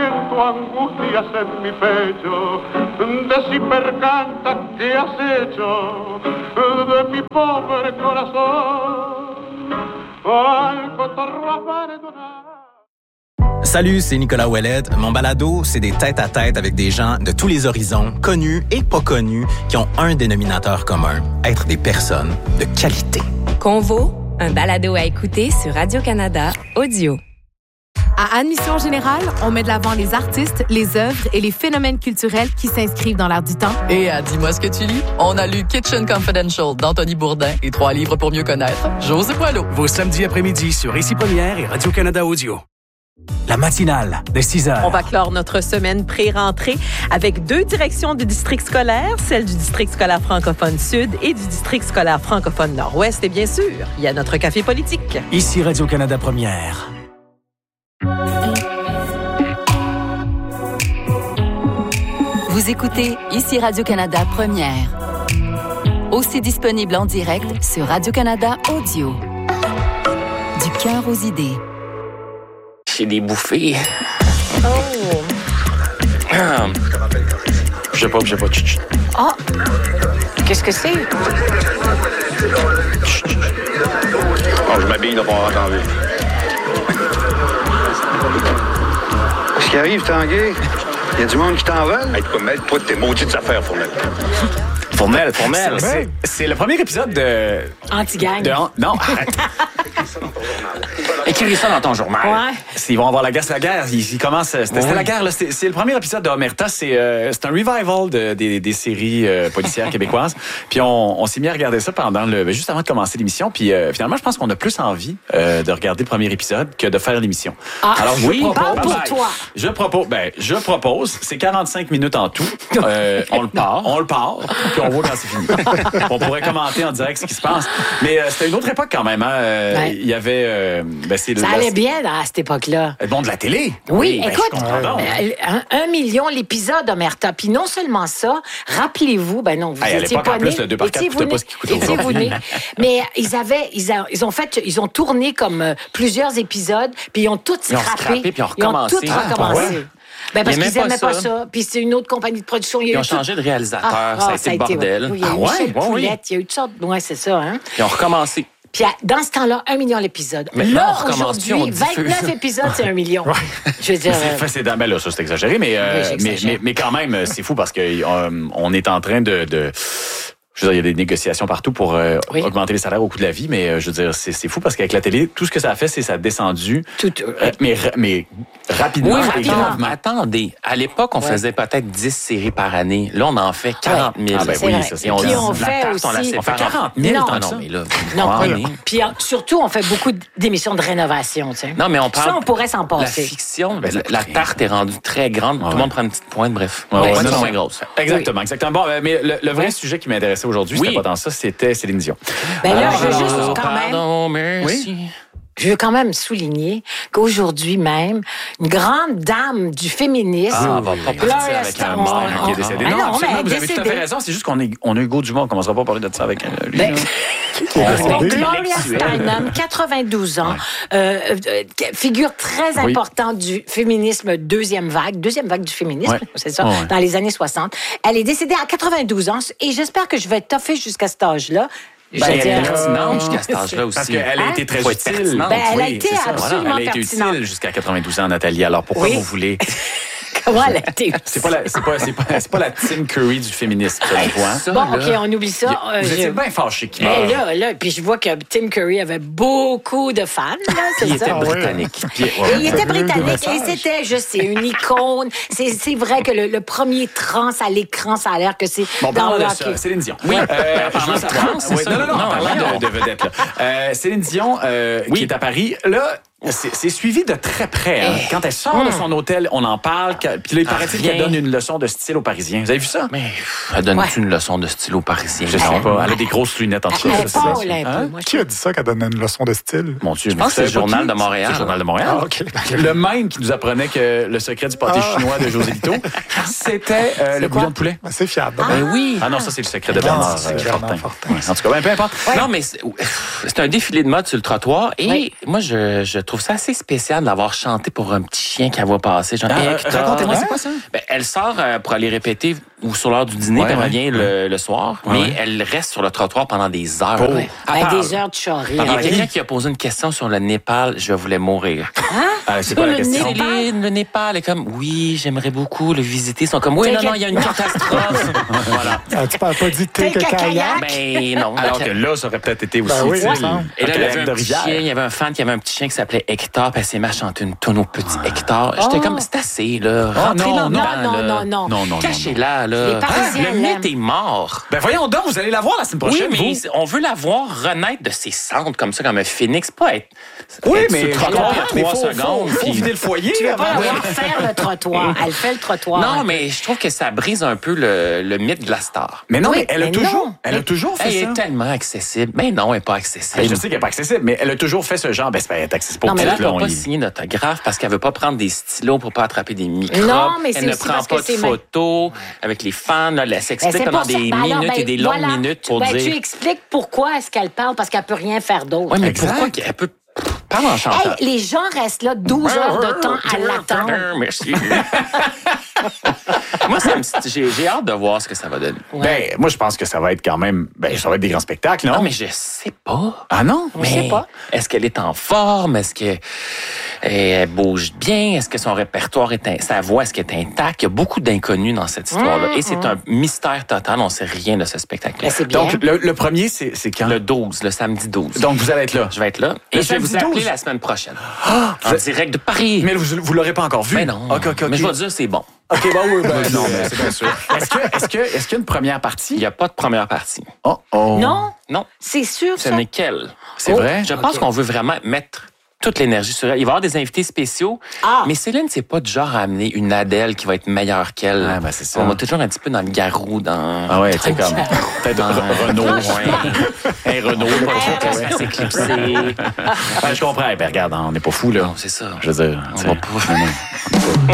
siento angustias en mi pecho, decime canta qué has hecho de mi pobre corazón al cotorro abandonado. Salut, c'est Nicolas Ouellette. Mon balado, c'est des tête-à-tête avec des gens de tous les horizons, connus et pas connus, qui ont un dénominateur commun, être des personnes de qualité. Convo, un balado à écouter sur Radio-Canada Audio. À Admission Générale, on met de l'avant les artistes, les œuvres et les phénomènes culturels qui s'inscrivent dans l'air du temps. Et à Dis-moi ce que tu lis, on a lu Kitchen Confidential d'Anthony Bourdin et 3 livres pour mieux connaître José Poilot. Vos samedis après-midi sur Ici Première et Radio-Canada Audio. La matinale de 6h. On va clore notre semaine pré-rentrée avec 2 directions de districts scolaires, celle du district scolaire francophone Sud et du district scolaire francophone Nord-Ouest. Et bien sûr, il y a notre café politique. Ici Radio-Canada Première. Vous écoutez Ici Radio-Canada Première. Aussi disponible en direct sur Radio-Canada Audio. Du cœur aux idées. J'ai des bouffées. Oh! Je sais pas. Ah! Qu'est-ce que c'est? Oh, je m'habille, là, pour en rentrer en ville. Qu'est-ce qui arrive, Tanguay? Il y a du monde qui t'en veut? Hey, tu peux mettre toi de tes maudites affaires, Fournel. Fournel. C'est le premier épisode de... Anti-gang. Non, arrête. Écris ça dans ton journal. Ouais. Ils vont avoir la guerre. Ils commencent... C'était la guerre, là. C'est le premier épisode de Omerta. C'est un revival des séries policières québécoises. Puis on s'est mis à regarder ça juste avant de commencer l'émission. Puis finalement, je pense qu'on a plus envie de regarder le premier épisode que de faire l'émission. Ah, alors, parle pour toi. Je propose, c'est 45 minutes en tout. On le part, puis on voit quand c'est fini. On pourrait commenter en direct ce qui se passe. Mais c'était une autre époque quand même. Hein? Il y avait... ça allait bien à cette époque-là. Bon, de la télé. Oui, écoute, 1 million l'épisode, Omerta. Puis non seulement ça, rappelez-vous, vous étiez pas nés. Le 2 par 4 coûtait pas ce qui coûtait aujourd'hui. Mais ils ont tourné comme plusieurs épisodes, puis ils ont tout scrappé. Puis ils ont recommencé. Parce qu'ils n'aimaient pas ça. Puis c'est une autre compagnie de production. Ils ont changé de réalisateur. Ça a été le bordel. Il y a eu Michel Poulette, il y a eu toutes sortes. Oui, c'est ça. Hein? Ils ont recommencé. Puis dans ce temps-là, 1 million l'épisode. Mais là, aujourd'hui, 29 épisodes, c'est 1 million. Je veux dire... là, ça, c'est exagéré, mais quand même, c'est fou parce qu'on est en train de je veux dire, il y a des négociations partout pour augmenter les salaires au coût de la vie, mais je veux dire, c'est fou parce qu'avec la télé, tout ce que ça a fait, c'est que ça a descendu, mais rapidement. Oui, mais attendez, à l'époque, on faisait peut-être 10 séries par année. Là, on en fait 40 000. Ça, et on fait 40 000. Puis surtout, on fait beaucoup d'émissions de rénovation. Tu sais. Non, mais on parle... Ça, on pourrait s'en passer. La fiction, la tarte est rendue très grande. Tout le monde prend une petite pointe, bref. Les pointes sont moins grosses. Exactement. Bon, mais le vrai sujet qui m'intéressait aujourd'hui, c'était pas tant ça, c'était Céline Dion. Là, je veux juste quand même... Pardon, merci. Je veux quand même souligner qu'aujourd'hui même, une grande dame du féminisme... on va pas partir avec un mort qui est décédé. Non, absolument, vous avez tout à fait raison. C'est juste qu'on a Hugo Dumont. On ne commencera pas à parler de ça avec lui. Gloria Steinem, 92 ans, figure très importante du féminisme deuxième vague du féminisme, c'est ça, dans les années 60. Elle est décédée à 92 ans et j'espère que je vais être toffée jusqu'à cet âge-là. Elle est pertinente jusqu'à cet âge-là aussi. Parce qu'elle a été très utile. Elle a été absolument pertinente. Elle a été utile jusqu'à 92 ans, Nathalie. Alors pourquoi vous voulez... Comment elle a été c'est pas la Tim Curry du féminisme, ça. Bon, OK, on oublie ça. Vous étiez bien fâché qui là, puis je vois que Tim Curry avait beaucoup de fans. Il était britannique. Il était britannique et c'était, une icône. C'est vrai que le premier trans à l'écran, ça a l'air que c'est dans le hockey. Céline Dion. Oui, parlant de trans, c'est ça? Non, parlant de vedette. Céline Dion, qui est à Paris, là... C'est suivi de très près. Hein. Quand elle sort de son hôtel, on en parle. Puis là, il paraît-il qu'elle donne une leçon de style aux Parisiens. Vous avez vu ça? Mais elle donne-tu une leçon de style aux Parisiens? Je sais pas. Elle a des grosses lunettes en tout cas. Qui a dit ça qu'elle donnait une leçon de style? Mon Dieu, je pense que c'est le Journal de Montréal. C'est le Journal de Montréal. Ah, okay. Le même qui nous apprenait que le secret du pâté chinois de José Lito, c'était le bouillon de poulet. C'est fiable. Oui. Ah non, ça, c'est le secret de Bernard Fortin. En tout cas, peu importe. Non, mais c'est un défilé de mode sur le trottoir et moi, je trouve ça assez spécial d'avoir chanté pour un petit chien qui va passer. Genre, racontez-moi, c'est quoi ça? Ben, elle sort pour aller répéter ou sur l'heure du dîner, puis elle revient le soir, mais elle reste sur le trottoir pendant des heures. Des heures de charrie. Il y a quelqu'un qui a posé une question sur le Népal, je voulais mourir. C'est pas la question. Céline, le Népal est comme, oui, j'aimerais beaucoup le visiter. Ils sont comme, oui, non, il y a une catastrophe. Voilà. Tu parles pas du take a kayak? Ben non. Alors que là, ça aurait peut-être été aussi Et là, il y avait un petit chien, il y avait un fan qui avait un petit chien qui s'appelait Hector, puis elle s'est mise à chanter une tonne au petit Hector. J'étais comme, c'est assez, là. Rentrez là-dedans. Non. Cachez-la, là. Le mythe est mort. Ben voyons donc, vous allez la voir la semaine prochaine. Oui, mais on veut la voir renaître de ses cendres comme ça, comme un phénix, pas être. Oui, mais sur le trottoir il y a 3 secondes. Faut vider le foyer. Tu vas pas la voir faire le trottoir. Elle fait le trottoir. Non, mais je trouve que ça brise un peu le mythe de la star. Mais non, mais elle a toujours fait ça. Elle est tellement accessible. Mais non, elle n'est pas accessible. Je sais qu'elle n'est pas accessible, mais elle a toujours fait ce genre. Ben, c'est pas être accessible pour tout. Non, mais là, elle ne peut pas signer d'autographe parce qu'elle ne veut pas prendre des stylos pour ne pas attraper des microbes. Non, mais elle ne prend pas de photos avec les fans. Là, elle s'explique pendant des minutes et des longues minutes pour dire... Tu expliques pourquoi est-ce qu'elle parle, parce qu'elle ne peut rien faire d'autre. Oui, mais pourquoi qu'elle peut... Parle en chantant. Les gens restent là 12 heures de temps à l'attendre. Merci. Moi, j'ai hâte de voir ce que ça va donner. Ben, moi, je pense que ça va être quand même... Ben, ça va être des grands spectacles, non? Non, mais je sais pas. Ah non? Je sais pas. Est-ce qu'elle est en forme? Est-ce qu'elle bouge bien? Est-ce que son répertoire sa voix, est-ce qu'elle est intacte? Il y a beaucoup d'inconnus dans cette histoire-là. Et c'est un mystère total. On ne sait rien de ce spectacle-là. Donc, le premier, c'est quand? Le 12, le samedi 12. Donc, vous allez être là? Je vais être là. Et je vais vous appeler la semaine prochaine. En direct de Paris. Mais vous l'aurez pas encore vu? Mais non. Mais je vais dire, c'est bon. OK, oui, non, mais c'est bien sûr. Est-ce qu'il y a une première partie? Il n'y a pas de première partie. Non? Non. C'est sûr, Ce n'est qu'elle. C'est vrai? Je pense qu'on veut vraiment mettre toute l'énergie sur elle. Il va y avoir des invités spéciaux. Mais Céline, c'est pas du genre à amener une Adèle qui va être meilleure qu'elle. Ah, ben c'est ça. On va toujours un petit peu dans le garou, dans... Ah ouais, c'est comme... Peut-être Renault. Un Renault. Ça s'éclipser. Je comprends. Ben, regarde, on n'est pas fous, là. Non, c'est ça. Je veux dire... On va pas...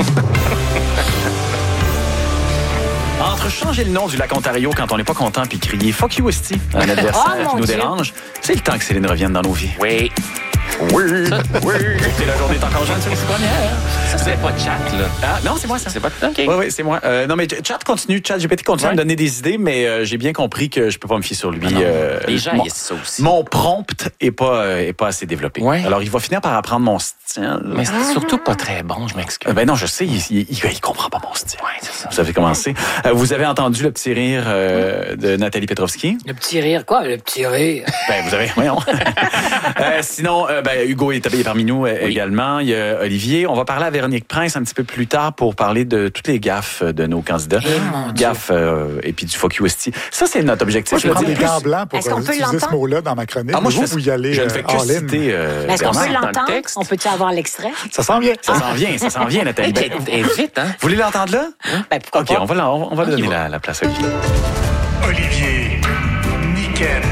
Entre changer le nom du lac Ontario quand on n'est pas content puis crier « Fuck you, esti » à un adversaire qui nous dérange, c'est le temps que Céline revienne dans nos vies. Oui. Oui. C'est la journée est encore jeune, c'est la première. Ça, c'est pas chat, là. Ah, non, c'est moi, ça. C'est pas OK. Oui, c'est moi. Non, mais chat GPT continue à me donner des idées, mais j'ai bien compris que je peux pas me fier sur lui. Les gens, ils ça aussi. Mon prompt est pas assez développé. Ouais. Alors, il va finir par apprendre mon style. Mais c'est surtout pas très bon, je m'excuse. Ben non, je sais, il comprend pas mon style. Ouais, c'est ça. Vous avez commencé. Vous avez entendu le petit rire de Nathalie Petrovski? Le petit rire, quoi? Le petit rire? Ben, vous avez... Voyons. Sinon, Hugo est parmi nous également. Il y a Olivier. On va parler à Véronique Prince un petit peu plus tard pour parler de toutes les gaffes de nos candidats. Gaffes et puis du fuck you esti. Ça, c'est notre objectif. Moi, je prends des gants blancs pour utiliser ce mot-là dans ma chronique. Moi, vous y allez je ne fais que citer... Est-ce qu'on peut l'entendre? On peut-tu avoir l'extrait? Ça s'en vient. Ça s'en vient, Nathalie. Vite, hein? Vous voulez l'entendre là? OK, on va donner la place à Olivier. Olivier, Niquette,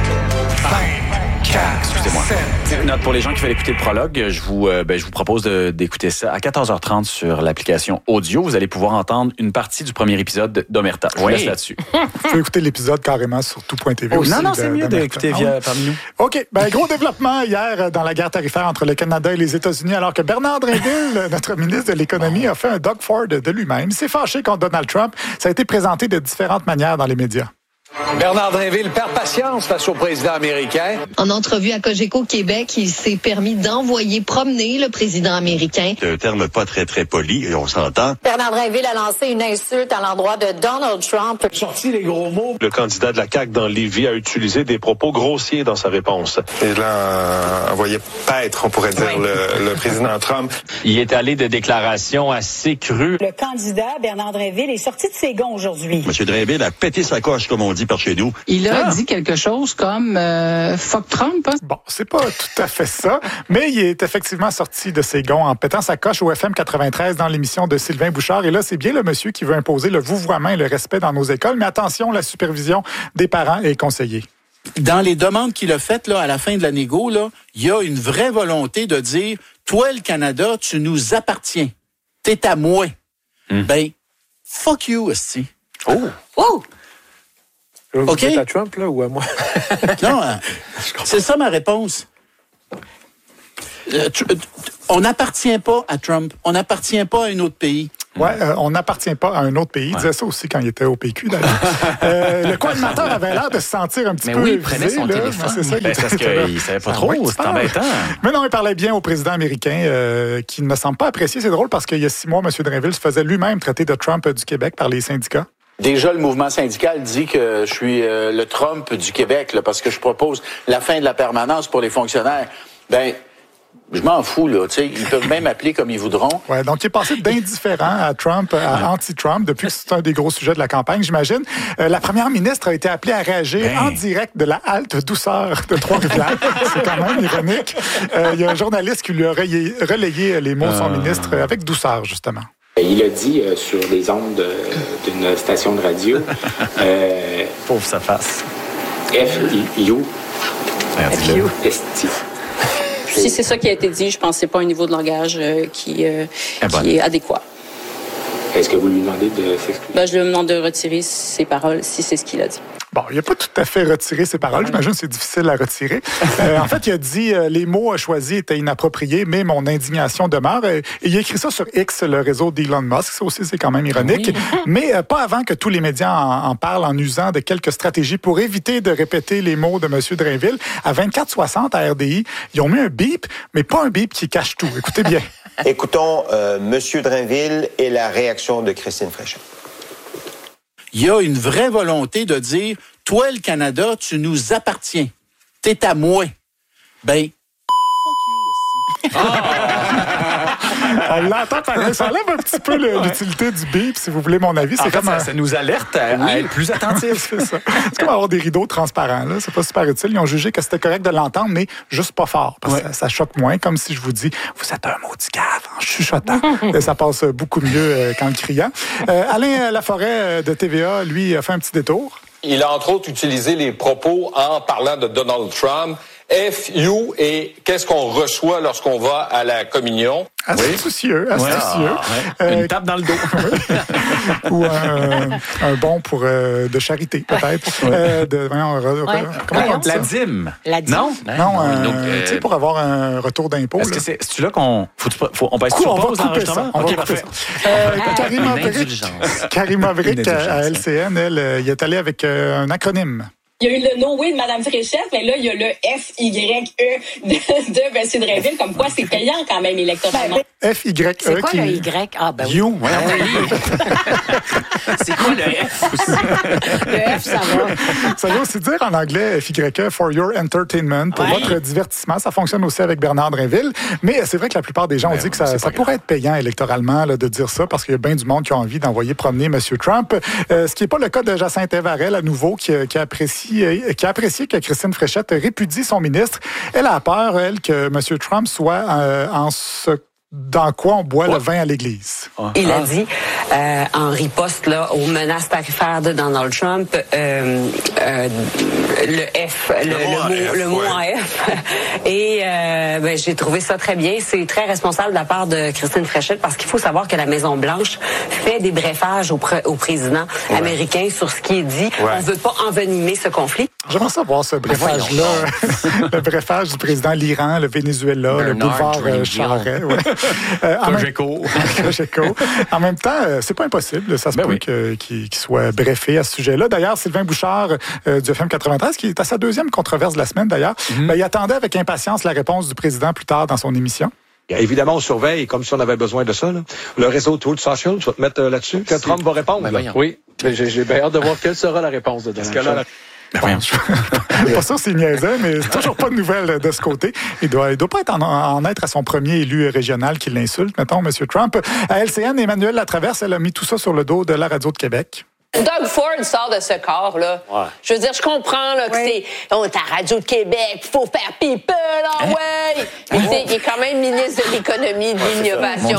5, 4, excusez-moi. Note pour les gens qui veulent écouter le prologue, je vous propose d'écouter ça à 14h30 sur l'application audio. Vous allez pouvoir entendre une partie du premier épisode d'Omerta. Je vous laisse là-dessus. Vous pouvez écouter l'épisode carrément sur tout.tv aussi. Non, c'est mieux d'écouter parmi nous. OK. Gros développement hier dans la guerre tarifaire entre le Canada et les États-Unis, alors que Bernard Drinville, notre ministre de l'Économie, a fait un Doug Ford de lui-même. Il s'est fâché contre Donald Trump. Ça a été présenté de différentes manières dans les médias. Bernard Drinville perd patience face au président américain. En entrevue à Cogeco Québec, il s'est permis d'envoyer promener le président américain. C'est un terme pas très poli, et on s'entend. Bernard Drinville a lancé une insulte à l'endroit de Donald Trump. Sorti les gros mots. Le candidat de la CAQ dans Lévis a utilisé des propos grossiers dans sa réponse. Il a envoyé paître, on pourrait dire, le président Trump. Il est allé de déclarations assez crues. Le candidat Bernard Drinville est sorti de ses gonds aujourd'hui. M. Drinville a pété sa coche, comme on dit par chez nous. Il a dit quelque chose comme fuck Trump. Hein? Bon, c'est pas tout à fait ça, mais il est effectivement sorti de ses gonds en pétant sa coche au FM 93 dans l'émission de Sylvain Bouchard. Et là, c'est bien le monsieur qui veut imposer le vouvoiement et le respect dans nos écoles, mais attention, la supervision des parents et conseillers. Dans les demandes qu'il a faites là, à la fin de la négo, là, il y a une vraie volonté de dire « Toi, le Canada, tu nous appartiens. T'es à moi. » Ben, fuck you, aussi. Oh! Vous êtes à Trump, là, ou à moi? Non, c'est ça ma réponse. on n'appartient pas à Trump. On n'appartient pas à un autre pays. Oui, on n'appartient pas à un autre pays. Il disait ça aussi quand il était au PQ, d'ailleurs. Le co-animateur avait l'air de se sentir un petit peu il prenait son téléphone. C'est ça, parce qu'il ne savait pas trop. C'était embêtant. Mais non, il parlait bien au président américain qui ne me semble pas apprécié. C'est drôle parce qu'il y a 6 mois, M. Drainville se faisait lui-même traiter de Trump du Québec par les syndicats. Déjà, le mouvement syndical dit que je suis le Trump du Québec là, parce que je propose la fin de la permanence pour les fonctionnaires. Ben, je m'en fous, là. Tu sais, ils peuvent même appeler comme ils voudront. Ouais, donc il est passé d'indifférent à Trump, à anti-Trump, depuis que c'est un des gros sujets de la campagne, j'imagine. La première ministre a été appelée à réagir en direct de la halte douceur de Trois-Rivières. C'est quand même ironique. Il y a un journaliste qui lui a relayé les mots de son ministre avec douceur, justement. Il a dit sur les ondes d'une station de radio... Pauvre sa face. F-U. Esti. Si c'est ça qui a été dit, je pense que ce n'est pas un niveau de langage qui est adéquat. Est-ce que vous lui demandez de s'excuser? Je lui demande de retirer ses paroles si c'est ce qu'il a dit. Bon, il n'a pas tout à fait retiré ses paroles. J'imagine que c'est difficile à retirer. En fait, il a dit les mots choisis étaient inappropriés, mais mon indignation demeure. Et il a écrit ça sur X, le réseau d'Elon Musk. Ça aussi, c'est quand même ironique. Oui. Mais pas avant que tous les médias en parlent en usant de quelques stratégies pour éviter de répéter les mots de M. Drainville. À 24h60 à RDI, ils ont mis un bip, mais pas un bip qui cache tout. Écoutez bien. Écoutons M. Drainville et la réaction de Christine Fréchette. Il y a une vraie volonté de dire, toi, le Canada, tu nous appartiens. T'es à moi. Ben, fuck you aussi. On l'entend pareil. Ça enlève un petit peu l'utilité du bip, si vous voulez mon avis. C'est comme ça nous alerte à être plus attentifs. C'est ça. C'est comme avoir des rideaux transparents. Là. C'est pas super utile. Ils ont jugé que c'était correct de l'entendre, mais juste pas fort. Parce que ça choque moins, comme si je vous dis, vous êtes un maudit cave en chuchotant. Et ça passe beaucoup mieux qu'en criant. Alain Laforêt de TVA, lui, a fait un petit détour. Il a entre autres utilisé les propos en parlant de Donald Trump. F-you et qu'est-ce qu'on reçoit lorsqu'on va à la communion? Astucieux. Une tape dans le dos. Ou un bon pour de charité, peut-être. La dîme. La dîme? Non, tu sais, pour avoir un retour d'impôt. Est-ce que c'est là qu'on... On passe sur pause l'enregistrement? OK, parfait. Karim Maverick à LCN, elle, il est allé avec un acronyme. Il y a eu le no way de Mme Fréchette, mais là, il y a le F-Y-E de M. Drainville, comme quoi c'est payant quand même électoralement. F-Y-E. C'est quoi le Y? Ah, ben oui. You. C'est quoi le F aussi? Le F, ça va. Ça veut aussi dire en anglais F-Y-E, for your entertainment, pour votre divertissement. Ça fonctionne aussi avec Bernard Drainville. Mais c'est vrai que la plupart des gens ont dit que ça pourrait être payant électoralement là, de dire ça, parce qu'il y a bien du monde qui a envie d'envoyer promener M. Trump. Ce qui n'est pas le cas de Jacinthe Evarel, à nouveau, qui apprécie que Christine Fréchette répudie son ministre. Elle a peur, elle, que M. Trump soit dans quoi on boit le vin à l'église. Il a dit, en riposte là, aux menaces tarifaires de Donald Trump, le F, le mot en F. Et j'ai trouvé ça très bien. C'est très responsable de la part de Christine Fréchette parce qu'il faut savoir que la Maison-Blanche fait des briefages au président américain sur ce qui est dit. On ne veut pas envenimer ce conflit. J'aimerais savoir ce briefage-là. Le briefage du président de l'Iran, le Venezuela, le boulevard Charest. Cogeco. En même temps, c'est pas impossible. Ça se peut qu'il soit brefé à ce sujet-là. D'ailleurs, Sylvain Bouchard du FM 93, qui est à sa deuxième controverse de la semaine d'ailleurs, il attendait avec impatience la réponse du président plus tard dans son émission. Évidemment, on surveille, comme si on avait besoin de ça. Là. Le réseau Truth Social, tu vas te mettre là-dessus, que Trump va répondre. Oui, j'ai bien hâte de voir quelle sera la réponse de Donald Trump. Je suis pas sûr c'est niaiseux, mais c'est toujours pas de nouvelles de ce côté. Il doit pas être en être à son premier élu régional qui l'insulte, mettons, M. Trump. À LCN, Emmanuel Latraverse, elle a mis tout ça sur le dos de la radio de Québec. Doug Ford sort de ce corps, là. Ouais. Je veux dire, je comprends là, que c'est ta radio de Québec, il faut faire people, là, ouais! Mais il est quand même ministre de l'économie et de l'innovation.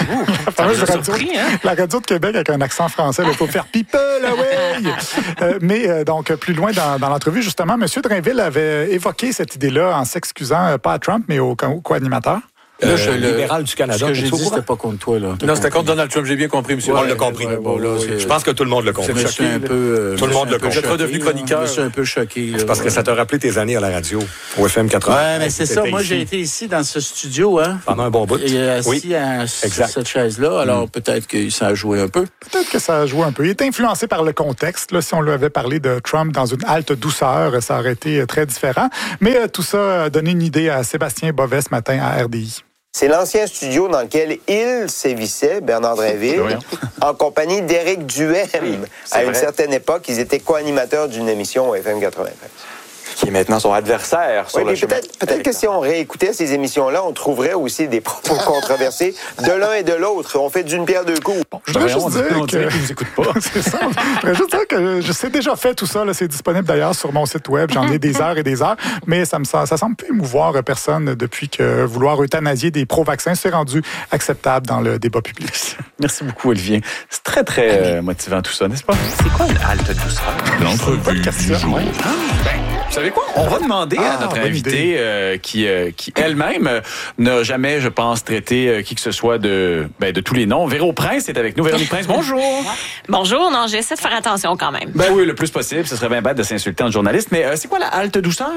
La radio de Québec avec un accent français, il faut faire people, là, ouais! Mais donc, plus loin dans l'entrevue, justement, M. Drainville avait évoqué cette idée-là en s'excusant, pas à Trump, mais au co-animateur. libéral du Canada. Ce que j'ai dit, c'était pas contre toi, là. Non, c'était contre Donald Trump. J'ai bien compris, monsieur. Ouais, on l'a compris. Je pense que tout le monde l'a compris. Tout le monde l'a compris. Vous êtes redevenu chroniqueur. Je suis un peu choqué. C'est parce que ça t'a rappelé tes années à la radio, au FM 80. Ouais, mais c'est ça. Moi, j'ai été ici, dans ce studio, hein. Pendant un bon bout. Assis sur cette chaise-là. Alors, peut-être que ça a joué un peu. Peut-être que ça a joué un peu. Il est influencé par le contexte. Là, si on lui avait parlé de Trump dans une halte douceur, ça aurait été très différent. Mais tout ça a donné une idée à Sébastien Bovet ce matin à RDI. C'est l'ancien studio dans lequel il sévissait, Bernard Drinville, en compagnie d'Éric Duhem. À une certaine époque, ils étaient co-animateurs d'une émission au FM 93. Qui est maintenant son adversaire sur le chemin. Peut-être que si on réécoutait ces émissions-là, on trouverait aussi des propos controversés de l'un et de l'autre. On fait d'une pierre deux coups. Bon, je voudrais juste dire qu'ils ne nous écoutent pas. C'est ça. Je voudrais juste dire que je sais déjà fait tout ça. Là, c'est disponible d'ailleurs sur mon site web. J'en ai des heures et des heures. Mais ça semble plus émouvoir personne depuis que vouloir euthanasier des pro-vaccins s'est rendu acceptable dans le débat public. Merci beaucoup, Olivier. C'est très, très motivant tout ça, n'est-ce pas? C'est quoi une halte douceur? L'entrevue du jour. Vous savez quoi? On va demander à notre invitée qui elle-même n'a jamais, je pense, traité qui que ce soit de tous les noms. Véro Prince est avec nous. Véronique Prince, bonjour. Bonjour. Non, j'essaie de faire attention quand même. Ben oui, le plus possible. Ce serait bien bête de s'insulter en journaliste. Mais c'est quoi la halte douceur?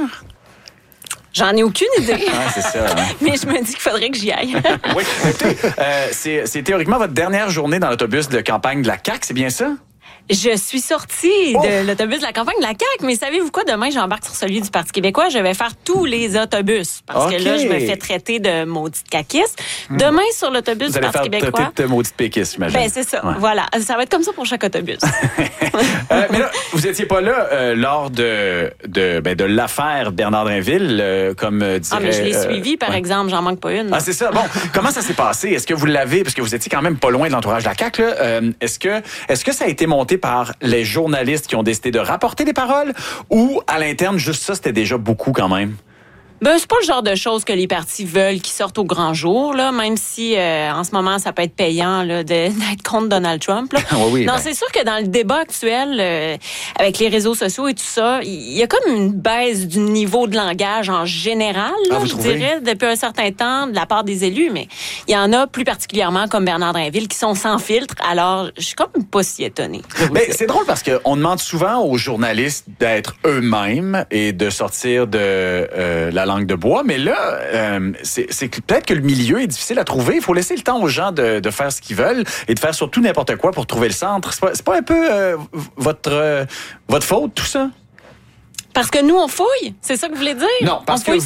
J'en ai aucune idée. C'est ça. Hein? Mais je me dis qu'il faudrait que j'y aille. Oui. C'est théoriquement votre dernière journée dans l'autobus de campagne de la CAQ, c'est bien ça? Je suis sortie de l'autobus de la campagne de la CAQ, mais savez-vous quoi? Demain, j'embarque sur celui du Parti québécois. Je vais faire tous les autobus. Parce que là, je me fais traiter de maudite caquiste. Demain, sur l'autobus du Parti québécois... Vous allez faire traiter de maudite péquiste, j'imagine. Ben, c'est ça. Ouais. Voilà. Ça va être comme ça pour chaque autobus. Mais là, vous étiez pas là lors de l'affaire Bernard Drinville, comme dirait... mais je l'ai suivi, par exemple. J'en manque pas une. C'est ça. Bon, comment ça s'est passé? Est-ce que vous l'avez... Parce que vous étiez quand même pas loin de l'entourage de la CAQ, là. Est-ce que ça a été monté par les journalistes qui ont décidé de rapporter des paroles ou à l'interne, juste ça, c'était déjà beaucoup quand même? Ben, c'est pas le genre de choses que les partis veulent qui sortent au grand jour, là, même si en ce moment, ça peut être payant là, d'être contre Donald Trump. Là. C'est sûr que dans le débat actuel, avec les réseaux sociaux et tout ça, il y a comme une baisse du niveau de langage en général, là, je dirais, depuis un certain temps, de la part des élus, mais il y en a plus particulièrement comme Bernard Drinville qui sont sans filtre, alors je suis comme pas si étonnée. Mais c'est drôle parce qu'on demande souvent aux journalistes d'être eux-mêmes et de sortir de la langue de bois, mais là, c'est peut-être que le milieu est difficile à trouver. Il faut laisser le temps aux gens de faire ce qu'ils veulent et de faire surtout n'importe quoi pour trouver le centre. C'est pas un peu votre faute, tout ça? Parce que nous, on fouille? C'est ça que vous voulez dire? Non, parce que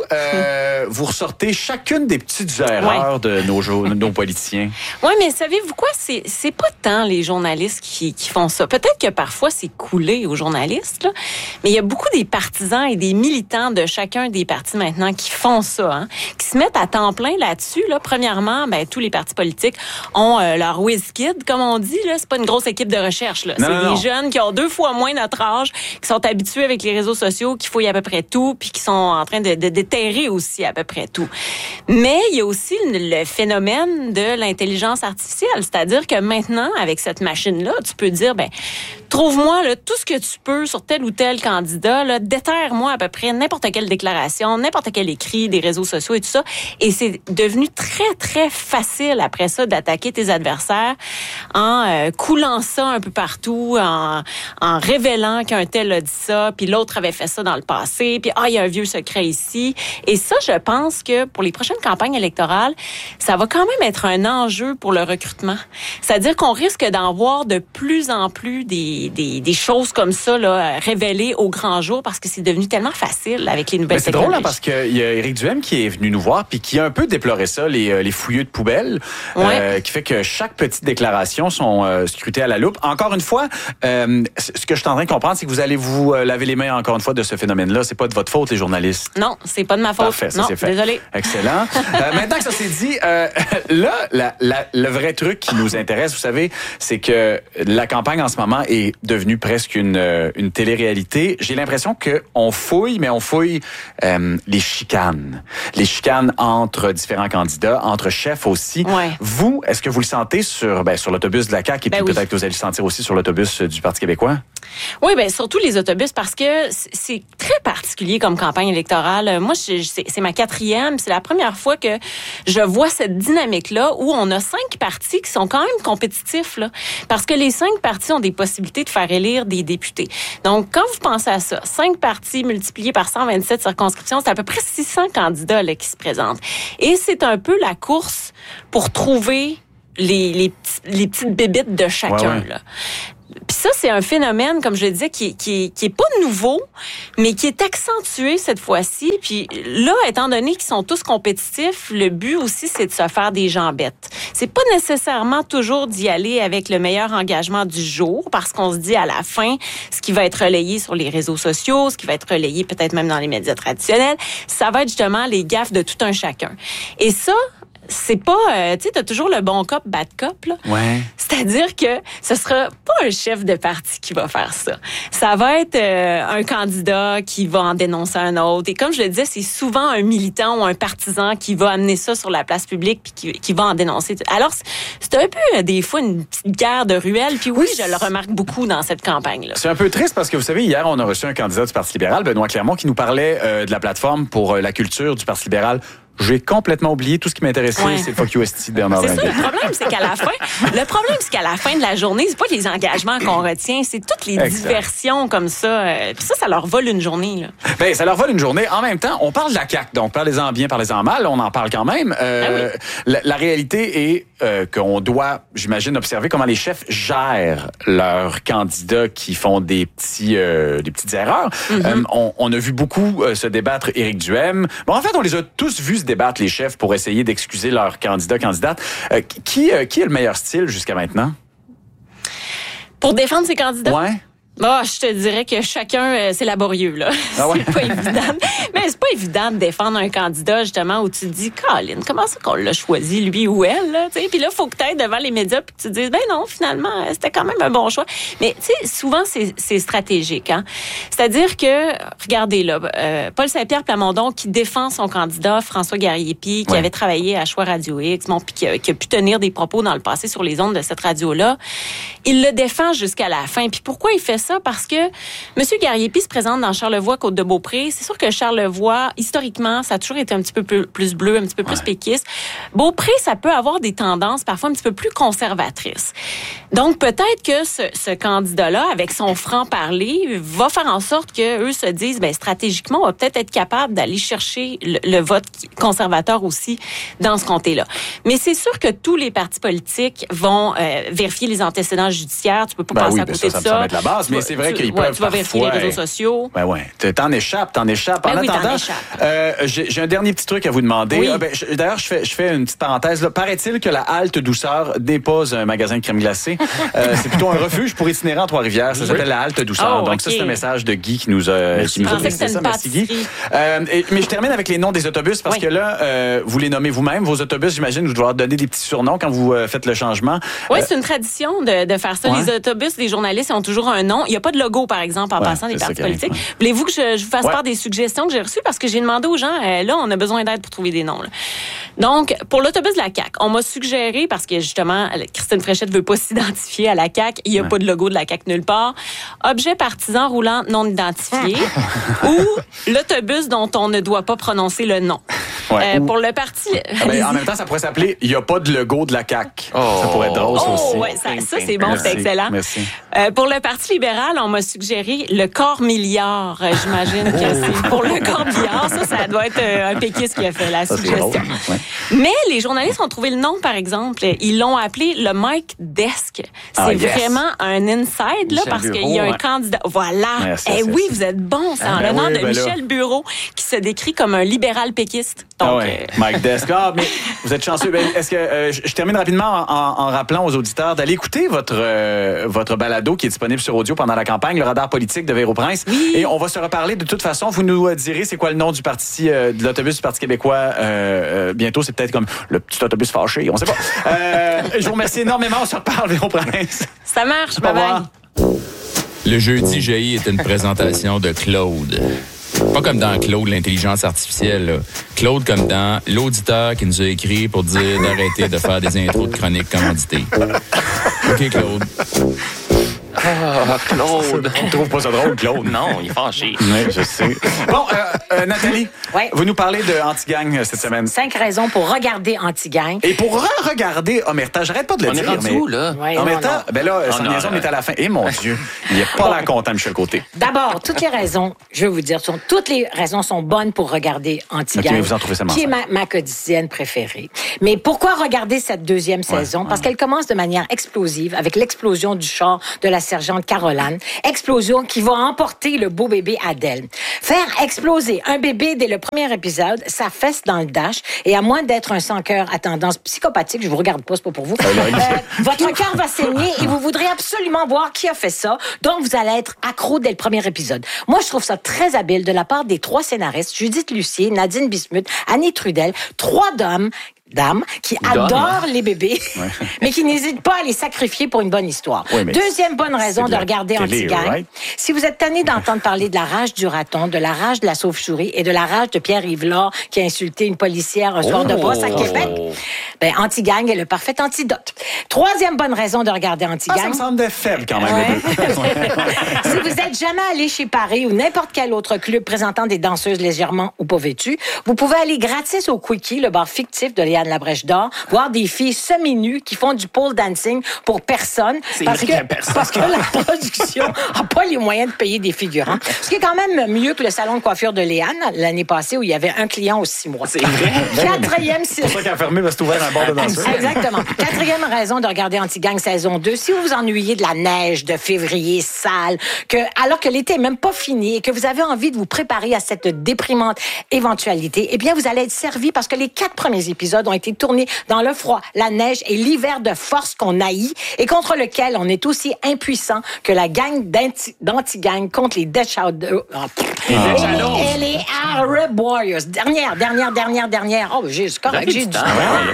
vous ressortez chacune des petites erreurs de nos politiciens. Oui, mais savez-vous quoi? C'est pas tant les journalistes qui font ça. Peut-être que parfois, c'est coulé aux journalistes, là, mais il y a beaucoup des partisans et des militants de chacun des partis maintenant qui font ça, hein, qui se mettent à temps plein là-dessus. Là. Premièrement, tous les partis politiques ont leur whiz kid, comme on dit. Là. C'est pas une grosse équipe de recherche. Là. C'est des jeunes qui ont 2 fois moins notre âge, qui sont habitués avec les réseaux sociaux, qui fouillent à peu près tout, puis qui sont en train de déterrer aussi à peu près tout. Mais il y a aussi le phénomène de l'intelligence artificielle, c'est-à-dire que maintenant, avec cette machine-là, tu peux dire, trouve-moi là, tout ce que tu peux sur tel ou tel candidat, là, déterre-moi à peu près n'importe quelle déclaration, n'importe quel écrit des réseaux sociaux et tout ça. Et c'est devenu très, très facile après ça d'attaquer tes adversaires en coulant ça un peu partout, en révélant qu'un tel a dit ça, puis l'autre avait fait ça dans le passé, puis il y a un vieux secret ici. Et ça, je pense que pour les prochaines campagnes électorales, ça va quand même être un enjeu pour le recrutement. C'est-à-dire qu'on risque d'en voir de plus en plus des choses comme ça là, révélées au grand jour parce que c'est devenu tellement facile avec les nouvelles technologies. C'est drôle parce qu'il y a Éric Duhem qui est venu nous voir puis qui a un peu déploré ça, les fouilleux de poubelle, qui fait que chaque petite déclaration sont scrutées à la loupe. Encore une fois, ce que je suis en train de comprendre, c'est que vous allez vous laver les mains encore une fois de ce phénomène-là. C'est pas de votre faute, les journalistes. Non, c'est pas de ma faute. Parfait, ça non, c'est fait. Désolé. Excellent. Maintenant que ça s'est dit, là, le vrai truc qui nous intéresse, vous savez, c'est que la campagne en ce moment est devenue presque une télé-réalité. J'ai l'impression qu'on fouille, mais on fouille les chicanes. Les chicanes entre différents candidats, entre chefs aussi. Ouais. Vous, est-ce que vous le sentez sur l'autobus de la CAQ et puis peut-être que vous allez le sentir aussi sur l'autobus du Parti québécois? Oui, bien, surtout les autobus, parce que c'est très particulier comme campagne électorale. Moi, c'est ma 4e. C'est la première fois que je vois cette dynamique-là où on a 5 partis qui sont quand même compétitifs, là. Parce que les 5 partis ont des possibilités de faire élire des députés. Donc, quand vous pensez à ça, 5 partis multipliés par 127 circonscriptions, c'est à peu près 600 candidats là, qui se présentent. Et c'est un peu la course pour trouver les petites bébites de chacun, là. Puis ça, c'est un phénomène, comme je le disais, qui est pas nouveau, mais qui est accentué cette fois-ci. Puis là, étant donné qu'ils sont tous compétitifs, le but aussi, c'est de se faire des jambettes. C'est pas nécessairement toujours d'y aller avec le meilleur engagement du jour, parce qu'on se dit à la fin, ce qui va être relayé sur les réseaux sociaux, ce qui va être relayé peut-être même dans les médias traditionnels, ça va être justement les gaffes de tout un chacun. Et ça, c'est pas, tu sais, t'as toujours le bon cop, bad cop, là. Ouais. C'est-à-dire que ce sera pas un chef de parti qui va faire ça. Ça va être un candidat qui va en dénoncer un autre. Et comme je le disais, c'est souvent un militant ou un partisan qui va amener ça sur la place publique puis qui va en dénoncer. Alors, c'est un peu, des fois, une petite guerre de ruelle. Puis oui, je le remarque beaucoup dans cette campagne-là. C'est un peu triste parce que, vous savez, hier, on a reçu un candidat du Parti libéral, Benoît Clermont, qui nous parlait de la plateforme pour la culture du Parti libéral. J'ai complètement oublié tout ce qui m'intéressait, c'est le Fuck You ST de Bernard Drinville. C'est ça, le problème, c'est qu'à la fin de la journée, c'est pas les engagements qu'on retient, c'est toutes les diversions comme ça. Puis ça leur vole une journée, là. Ben, ça leur vole une journée. En même temps, on parle de la CAQ, donc parlez-en bien, parlez-en mal, on en parle quand même. La réalité est qu'on doit, j'imagine, observer comment les chefs gèrent leurs candidats qui font des petites erreurs. On a vu beaucoup se débattre Éric Duhaime. Bon, en fait, on les a tous vus se débattre, les chefs, pour essayer d'excuser leurs candidates. Qui est le meilleur style jusqu'à maintenant? Pour défendre ses candidats? Ouais. Je te dirais que chacun, c'est laborieux, là. Ah ouais? C'est pas évident. Mais c'est pas évident de défendre un candidat, justement, où tu te dis, Colin, comment ça qu'on l'a choisi, lui ou elle, là? Puis là, il faut que tu ailles devant les médias puis que tu te dises, ben non, finalement, c'était quand même un bon choix. Mais, tu sais, souvent, c'est stratégique, hein. C'est-à-dire que, regardez, là, Paul Saint-Pierre Plamondon, qui défend son candidat, François Garriépi, qui avait travaillé à Choix Radio X, bon, puis qui a pu tenir des propos dans le passé sur les ondes de cette radio-là, il le défend jusqu'à la fin. Puis pourquoi il fait ça? Parce que M. Garriépi se présente dans Charlevoix-Côte-de-Beaupré. C'est sûr que Charlevoix, historiquement, ça a toujours été un petit peu plus bleu, un petit peu plus péquiste. Beaupré, ça peut avoir des tendances parfois un petit peu plus conservatrices. Donc, peut-être que ce candidat-là, avec son franc-parler, va faire en sorte qu'eux se disent, ben stratégiquement, on va peut-être être capable d'aller chercher le vote conservateur aussi dans ce comté-là. Mais c'est sûr que tous les partis politiques vont vérifier les antécédents judiciaires. Tu peux pas passer à côté de ça. Ça me met la base, mais c'est vrai qu'ils peuvent tu vas vérifier les réseaux sociaux. Ben ouais. T'en échappes. En attendant, j'ai un dernier petit truc à vous demander. Oui. D'ailleurs, je fais une petite parenthèse. Là. Paraît-il que la Halte Douceur dépose un magasin de crème glacée. C'est plutôt un refuge pour itinérants à Trois-Rivières. Ça s'appelle la Halte Douceur. Donc ça, c'est un message de Guy qui nous a précisé ça. Merci Guy. Mais je termine avec les noms des autobus parce que là, vous les nommez vous-même. Vos autobus, j'imagine, vous devez leur donner des petits surnoms quand vous faites le changement. Oui, c'est une tradition de faire ça. Les autobus, les journalistes ont toujours un nom. Il n'y a pas de logo, par exemple, en passant des partis politiques. Voulez-vous que je vous fasse part des suggestions que j'ai reçues? Parce que j'ai demandé aux gens, là, on a besoin d'aide pour trouver des noms. Là. Donc, pour l'autobus de la CAQ, on m'a suggéré, parce que justement, Christine Fréchette ne veut pas s'identifier à la CAQ, il n'y a pas de logo de la CAQ nulle part, objet partisan roulant non identifié ou l'autobus dont on ne doit pas prononcer le nom. Pour le parti... en même temps, ça pourrait s'appeler « Il n'y a pas de logo de la CAQ ». Ça pourrait être drôle, ça aussi. Ouais, ça c'est bon, c'est excellent. Merci. Pour le Parti libéral, on m'a suggéré le corps milliard. J'imagine que c'est pour le corps milliard. Ça doit être un péquiste qui a fait la suggestion. Mais les journalistes ont trouvé le nom, par exemple. Ils l'ont appelé le Mike Desk. C'est vraiment un inside, là, parce qu'il y a un candidat. Voilà. Oui, vous êtes bon. C'est en l'honneur de Michel Bureau, qui se décrit comme un libéral péquiste. Donc, Mike Desk. Mais vous êtes chanceux. Est-ce que je termine rapidement en rappelant aux auditeurs d'aller écouter votre balado qui est disponible sur audio pendant la campagne, le radar politique de Véro Prince. Oui. Et on va se reparler de toute façon. Vous nous direz c'est quoi le nom du parti, de l'autobus du Parti québécois. Bientôt, c'est peut-être comme le petit autobus fâché. On sait pas. Je vous remercie énormément. On se reparle, Véro Prince. Ça marche. Bye-bye. Le jeudi jaillit est une présentation de Claude. Pas comme dans Claude, l'intelligence artificielle. Là. Claude comme dans l'auditeur qui nous a écrit pour dire d'arrêter de faire des intros de chroniques commanditées. OK, Claude. Claude. Tu ne trouves pas ça drôle, Claude? Non, il est fâché. Oui, je sais. Bon, Nathalie, vous nous parlez de Anti-Gang cette semaine. 5 raisons pour regarder Anti-Gang. Et pour regarder Omerta, j'arrête pas de le dire. On est rendu où, là? Oui, Omerta, ben là, son liaison est à la fin. Et mon Dieu, il n'est pas l'air content, Michel Côté. D'abord, toutes les raisons, je vais vous dire, toutes les raisons sont bonnes pour regarder Anti-Gang. OK, mais vous en trouvez ça qui est ma quotidienne préférée. Mais pourquoi regarder cette deuxième saison? Parce qu'elle commence de manière explosive avec l'explosion du char de la sergente Caroline. Explosion qui va emporter le beau bébé Adèle. Faire exploser un bébé dès le premier épisode, ça fesse dans le dash. Et à moins d'être un sans-cœur à tendance psychopathique, je vous regarde pas, c'est pas pour vous, votre cœur va saigner et vous voudrez absolument voir qui a fait ça. Donc, vous allez être accro dès le premier épisode. Moi, je trouve ça très habile de la part des 3 scénaristes, Judith Lucier, Nadine Bismuth, Annie Trudel, 3 dames qui adorent les bébés, mais qui n'hésitent pas à les sacrifier pour une bonne histoire. Oui, deuxième bonne raison de regarder Anti-Gang. Si vous êtes tanné d'entendre parler de la rage du raton, de la rage de la sauve-souris et de la rage de Pierre-Yves Lard qui a insulté une policière un soir de brosse à Québec, ben, Anti-Gang est le parfait antidote. Troisième bonne raison de regarder Anti-Gang. Ça me semble faible quand même. Si vous êtes jamais allé chez Paris ou n'importe quel autre club présentant des danseuses légèrement ou pas vêtues, vous pouvez aller gratis au Quickie, le bar fictif de Léane Labrèche d'Or, voir des filles semi-nues qui font du pole dancing pour personne. Parce que la production n'a pas les moyens de payer des figurants. Ce qui est quand même mieux que le salon de coiffure de Léane l'année passée où il y avait un client aux 6 mois. C'est vrai. C'est pour ça qu'elle a fermé parce que c'est ouvert un bar de danseuses. Exactement. Quatrième raison de regarder Anti-Gang saison 2, si vous vous ennuyez de la neige de février sale, alors que l'été n'est même pas fini et que vous avez envie de vous préparer à cette déprimante éventualité, eh bien, vous allez être servi parce que les 4 premiers épisodes ont été tournés dans le froid, la neige et l'hiver de force qu'on haït et contre lequel on est aussi impuissant que la gang d'Anti-Gang contre les Death Shadows. Et les Arab Warriors. Dernière. Oh, c'est correct, j'ai du temps.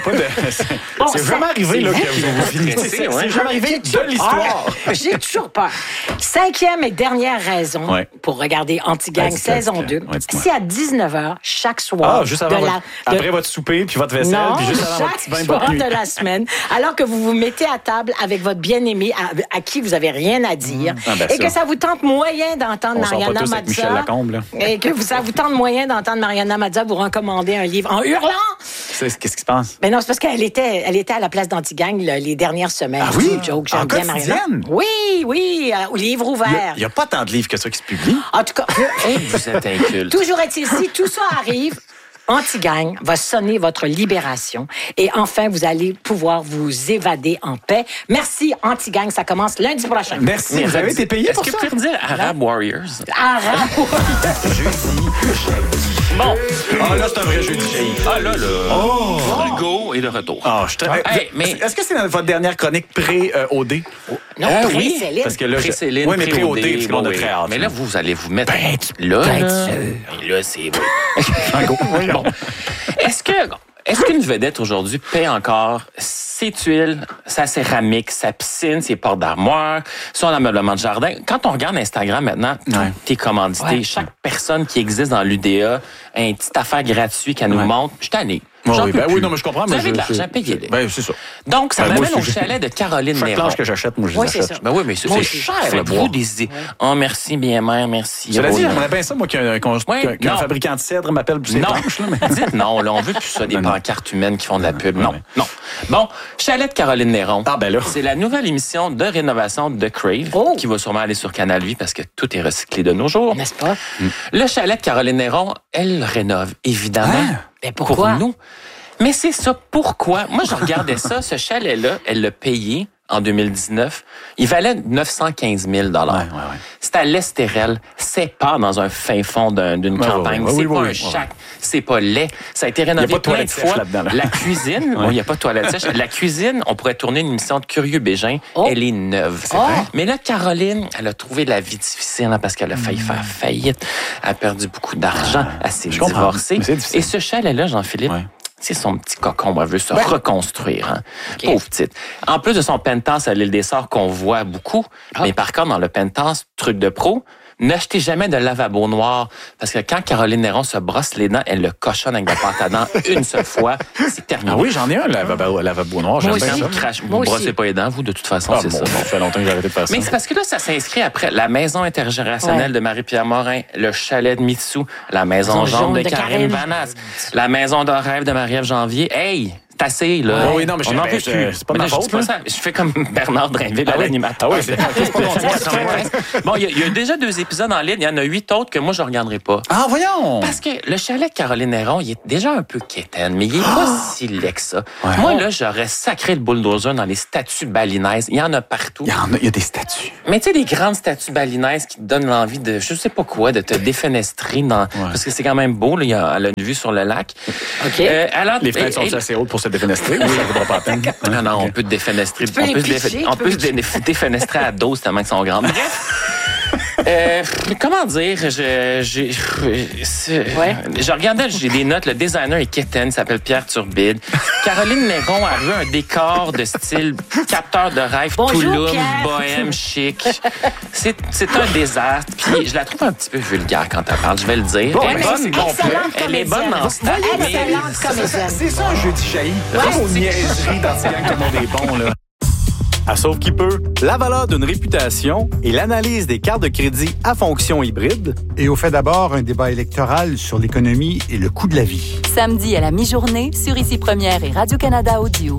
C'est vraiment arrivé là, que vous finissez. C'est jamais arrivé de l'histoire. J'ai toujours peur. 5e et dernière raison pour regarder Anti-Gang saison 2, c'est à 19h chaque soir. Juste après votre souper, puis votre vaisselle, puis juste avant votre petit bain de soir de la semaine, alors que vous vous mettez à table avec votre bien-aimé à qui vous n'avez rien à dire, et que ça vous tente moyen d'entendre Mariana Mazza, et que ça vous tente moyen d'entendre Mariana Mazza vous recommander un livre en hurlant. Qu'est-ce qui se passe? Mais non, c'est parce qu'elle était à la place d'Anti-Gang les dernières semaines. Ah oui? Joke, j'aime bien Mariana. Oui, au livre ouvert. Il n'y a pas tant de livres que ça qui se publient. En tout cas, vous êtes inculte. Toujours est-il, si tout ça arrive, Anti-Gang va sonner votre libération et enfin, vous allez pouvoir vous évader en paix. Merci, Anti-Gang. Ça commence lundi prochain. Merci. Vous avez été payé pour ça? Est-ce que vous pouvez dire Arab Warriors? Arab Warriors. Jeudi. Bon. Là, c'est un vrai jeudi. Hugo est de retour. Mais est-ce que c'est votre dernière chronique pré-OD? Non, pré-Céline. Parce que là, pré-Céline, oui, mais pré-OD, parce qu'on a très hâte. Mais là, vous allez vous mettre là. Là, c'est... Bon. Est-ce qu'une vedette aujourd'hui paie encore ses tuiles, sa céramique, sa piscine, ses portes d'armoire, son ameublement de jardin? Quand on regarde Instagram maintenant, tout est commandité. Chaque personne qui existe dans l'UDA a une petite affaire gratuite qu'elle nous montre. Je suis tanné. Oui, non, mais je comprends. Vous avez de l'argent, payez-les. C'est ça. Donc, ça m'amène au chalet de Caroline Néron. Chaque planche que j'achète, moi, je les achète. Oui, mais c'est cher. Faites-vous des idées. Oh, merci, bien mère, merci. Cela dit, j'aimerais bien ça, moi, qu'un fabricant de cèdre m'appelle pour ses planches. Dites non, là, on veut plus ça, des pancartes humaines qui font de la pub. Non. Bon, chalet de Caroline Néron. C'est la nouvelle émission de rénovation de Crave qui va sûrement aller sur Canal Vie parce que tout est recyclé de nos jours. N'est-ce pas? Le chalet de Caroline Néron, elle rénove, évidemment. Mais pourquoi? Pour nous. Mais c'est ça, pourquoi? Moi, je regardais ça, ce chalet-là, elle l'a payé en 2019. Il valait 915 000 C'est à l'Estérel. C'est pas dans un fin fond d'une campagne. C'est pas un chac. C'est pas laid. Ça a été rénové plein de fois. La cuisine, il n'y a pas de toilette sèche. La cuisine, on pourrait tourner une émission de Curieux Bégin. Elle est neuve. Mais là, Caroline, elle a trouvé la vie difficile parce qu'elle a failli faire faillite. Elle a perdu beaucoup d'argent. Elle s'est divorcée. Et ce chalet-là, Jean-Philippe, c'est son petit cocon, elle veut se reconstruire. Pauvre petite. En plus de son penthouse à l'île des Sœurs qu'on voit beaucoup, mais par contre, dans le penthouse, truc de pro, N'achetez jamais de lavabo noir, parce que quand Caroline Néron se brosse les dents, elle le cochonne avec de la pâte à dents une seule fois, c'est terminé. Ah oui, j'en ai un lavabo noir. Moi aussi. Vous ne brossez pas les dents, vous, de toute façon, c'est ça. Ça fait longtemps que j'ai arrêté de faire ça. Mais c'est parce que là, ça s'inscrit après la maison intergénérationnelle de Marie-Pierre Morin, le chalet de Mitsou, la maison jaune de Karine Vanasse, la maison de rêve de Marie-Ève Janvier. Hey! C'est assez, là. Oui, non, mais on n'en peut plus. C'est pas ma faute. Je fais comme Bernard Drainville à l'animateur. Ah oui, c'est pas bon, il y a déjà 2 épisodes en ligne. Il y en a 8 autres que moi, je ne regarderai pas. Ah, voyons! Parce que le chalet de Caroline Néron, il est déjà un peu quétaine, mais il n'est pas si laid que ça. Ouais. Moi, là, j'aurais sacré le bulldozer dans les statues balinaises. Il y en a partout. Il y a des statues. Mais tu sais, des grandes statues balinaises qui te donnent l'envie de, je sais pas quoi, de te défenestrer dans... Parce que c'est quand même beau, là, elle a une vue sur le lac. OK. Les fenêtres sont assez hautes pour se défenestrer. Non, on peut te défenestrer. On peut se défenestrer à dose tellement qu'ils sont grands. Bref, comment dire, je regardais, j'ai des notes, le designer est quétaine, il s'appelle Pierre Turbide. Caroline Néron a vu un décor de style capteur de rêve, Touloum, bohème, chic. C'est un désastre, puis je la trouve un petit peu vulgaire quand elle parle, je vais le dire. Elle est bonne en style. C'est ça un jeudi jaillit. Vraiment aux niaiseries dans ces gangs, tout le monde est bon, là. À Sauve qui peut, la valeur d'une réputation et l'analyse des cartes de crédit à fonction hybride. Et au fait d'abord, un débat électoral sur l'économie et le coût de la vie. Samedi à la mi-journée sur Ici Première et Radio-Canada Audio.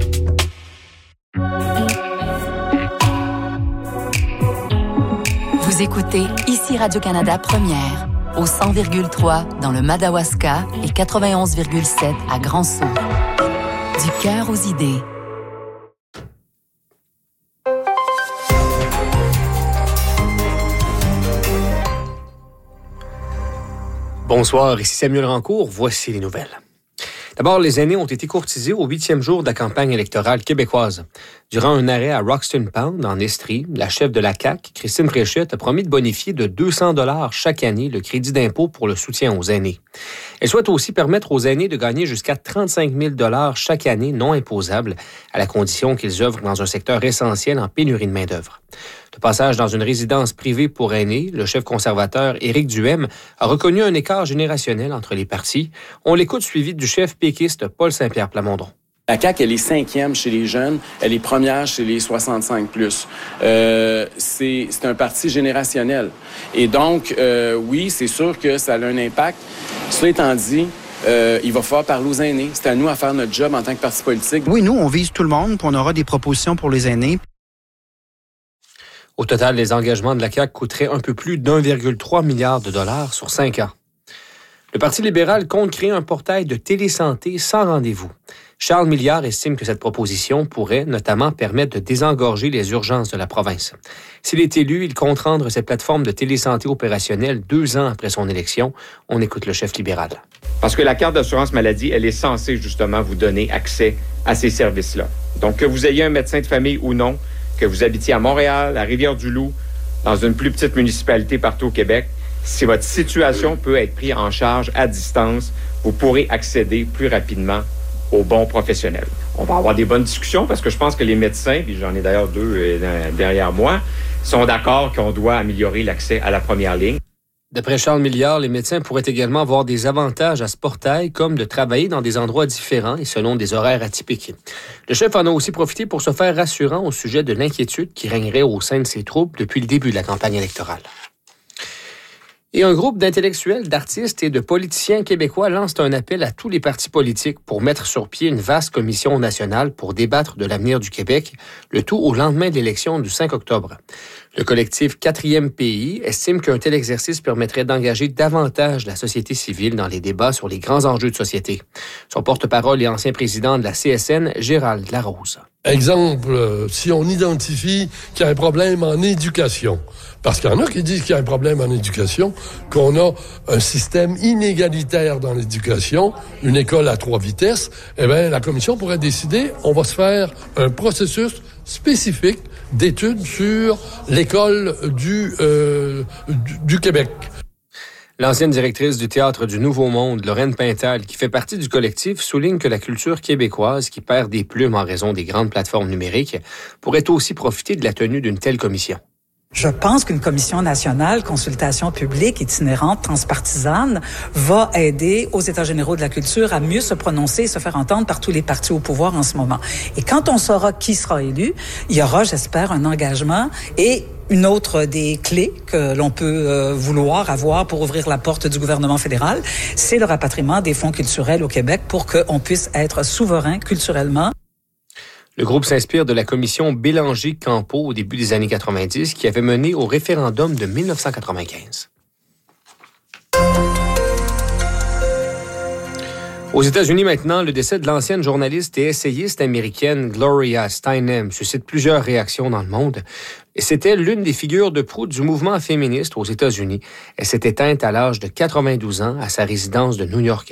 Vous écoutez Ici Radio-Canada Première, au 100,3 dans le Madawaska et 91,7 à Grand-Sault. Du cœur aux idées. Bonsoir, ici Samuel Rancourt, voici les nouvelles. D'abord, les aînés ont été courtisés au 8e jour de la campagne électorale québécoise. Durant un arrêt à Roxton Pound, en Estrie, la chef de la CAQ, Christine Fréchette, a promis de bonifier de 200 $ chaque année le crédit d'impôt pour le soutien aux aînés. Elle souhaite aussi permettre aux aînés de gagner jusqu'à 35 000 $ chaque année non imposables, à la condition qu'ils œuvrent dans un secteur essentiel en pénurie de main-d'œuvre. De passage dans une résidence privée pour aînés, le chef conservateur Éric Duhem a reconnu un écart générationnel entre les partis. On l'écoute suivi du chef péquiste Paul Saint-Pierre Plamondon. La CAQ, elle est 5e chez les jeunes, elle est première chez les 65+. C'est un parti générationnel. Et donc, oui, c'est sûr que ça a un impact. Cela étant dit, il va falloir parler aux aînés. C'est à nous à faire notre job en tant que parti politique. Oui, nous, on vise tout le monde, puis on aura des propositions pour les aînés. Au total, les engagements de la CAQ coûteraient un peu plus d'1,3 milliard $ sur 5 ans. Le Parti libéral compte créer un portail de télésanté sans rendez-vous. Charles Milliard estime que cette proposition pourrait notamment permettre de désengorger les urgences de la province. S'il est élu, il compte rendre cette plateforme de télésanté opérationnelle 2 ans après son élection. On écoute le chef libéral. Parce que la carte d'assurance maladie, elle est censée justement vous donner accès à ces services-là. Donc, que vous ayez un médecin de famille ou non, que vous habitiez à Montréal, à Rivière-du-Loup, dans une plus petite municipalité partout au Québec, si votre situation peut être prise en charge à distance, vous pourrez accéder plus rapidement aux bons professionnels. On va avoir des bonnes discussions parce que je pense que les médecins, puis j'en ai d'ailleurs 2 derrière moi, sont d'accord qu'on doit améliorer l'accès à la première ligne. D'après Charles Milliard, les médecins pourraient également avoir des avantages à ce portail, comme de travailler dans des endroits différents et selon des horaires atypiques. Le chef en a aussi profité pour se faire rassurant au sujet de l'inquiétude qui régnerait au sein de ses troupes depuis le début de la campagne électorale. Et un groupe d'intellectuels, d'artistes et de politiciens québécois lance un appel à tous les partis politiques pour mettre sur pied une vaste commission nationale pour débattre de l'avenir du Québec, le tout au lendemain de l'élection du 5 octobre. Le collectif 4e pays estime qu'un tel exercice permettrait d'engager davantage la société civile dans les débats sur les grands enjeux de société. Son porte-parole et ancien président de la CSN, Gérald Larose. Exemple, si on identifie qu'il y a un problème en éducation, parce qu'il y en a qui disent qu'il y a un problème en éducation, qu'on a un système inégalitaire dans l'éducation, une école à 3 vitesses, eh bien, la commission pourrait décider, on va se faire un processus spécifique d'études sur l'école du Québec. L'ancienne directrice du Théâtre du Nouveau Monde, Lorraine Pintal, qui fait partie du collectif, souligne que la culture québécoise, qui perd des plumes en raison des grandes plateformes numériques, pourrait aussi profiter de la tenue d'une telle commission. Je pense qu'une commission nationale, consultation publique, itinérante, transpartisane, va aider aux États généraux de la culture à mieux se prononcer et se faire entendre par tous les partis au pouvoir en ce moment. Et quand on saura qui sera élu, il y aura, j'espère, un engagement et une autre des clés que l'on peut vouloir avoir pour ouvrir la porte du gouvernement fédéral, c'est le rapatriement des fonds culturels au Québec pour qu'on puisse être souverain culturellement. Le groupe s'inspire de la commission Bélanger-Campeau au début des années 90 qui avait mené au référendum de 1995. Aux États-Unis maintenant, le décès de l'ancienne journaliste et essayiste américaine Gloria Steinem suscite plusieurs réactions dans le monde. Et c'était l'une des figures de proue du mouvement féministe aux États-Unis. Elle s'est éteinte à l'âge de 92 ans à sa résidence de New York.